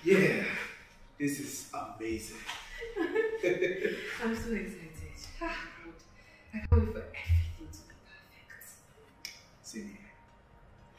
Yeah, this is amazing. I'm so excited. Ah, God. I can't wait for everything.